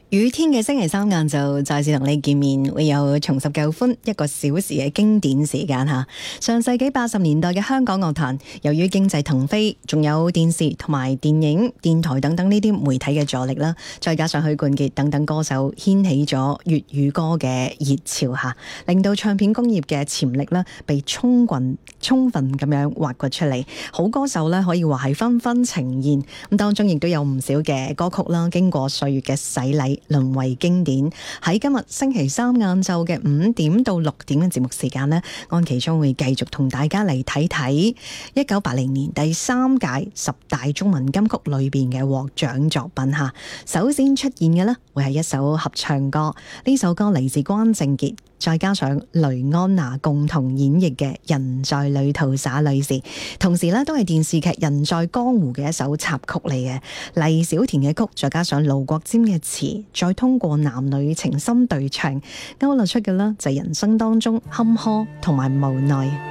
雨天嘅星期三晏晝再次同你見面，會有重拾舊歡1個小時嘅經典時間吓。上世紀80年代嘅香港樂壇，由於經濟騰飛，仲有電視同埋電影、電台等等呢啲媒體嘅助力啦，再加上許冠傑等等歌手掀起咗粵語歌嘅熱潮吓，令到唱片工業嘅潛力咧被充分咁樣挖掘出嚟。好歌手咧可以話係紛紛呈現，咁當中亦都有唔少嘅歌曲啦，經過歲月嘅洗禮，淪為經典。喺今日星期三晏晝嘅5點到6點嘅節目時間呢，安琪將會繼續同大家嚟睇睇1980年第3屆10大中文金曲裏邊嘅獲獎作品吓。首先出現嘅呢，會係一首合唱歌，呢首歌嚟自關正傑，再加上雷安娜共同演繹嘅《人在旅途灑淚時》，同時咧都係電視劇《人在江湖》嘅一首插曲嚟嘅。黎小田嘅曲，再加上盧國沾嘅詞，再通過男女情深對唱，勾勒出嘅呢就係人生當中坎坷同埋無奈。